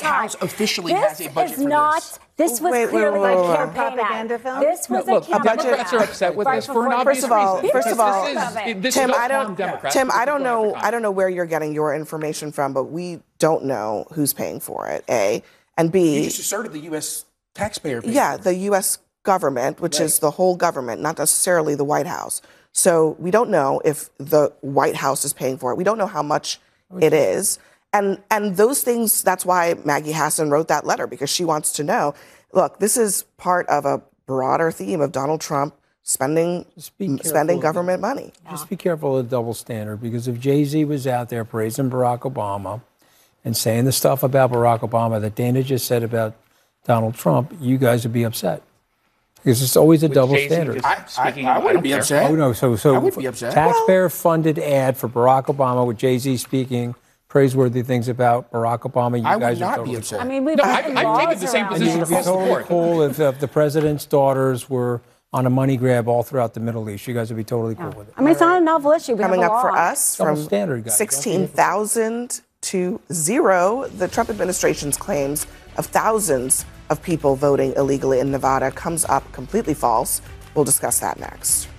House officially has a budget for this. This was clearly a campaign propaganda film. This was a campaign. Democrats are upset with this for an obvious reason. First of all, Tim, I don't know where you're getting your information from, but we don't know who's paying for it. A and B. You just asserted the U.S. taxpayer. Yeah, the U.S. government, which is the whole government, not necessarily the White House. So we don't know if the White House is paying for it. We don't know how much it is. And those things, that's why Maggie Hassan wrote that letter, because she wants to know, look, this is part of a broader theme of Donald Trump spending government money. Just be careful of the double standard, because if Jay-Z was out there praising Barack Obama and saying the stuff about Barack Obama that Dana just said about Donald Trump, you guys would be upset. Because it's always a double standard. I wouldn't be upset. Oh, no, so I would be upset. Taxpayer-funded ad for Barack Obama with Jay-Z speaking praiseworthy things about Barack Obama. I would not be upset. I mean, we've I've taken the same position across the board. It would be totally cool if the president's daughters were on a money grab all throughout the Middle East. You guys would be totally cool with it. I mean, it's not a novel issue. Coming up for us Double from standard, guys. 16,000 to 0, the Trump administration's claims of thousands of people voting illegally in Nevada comes up completely false. We'll discuss that next.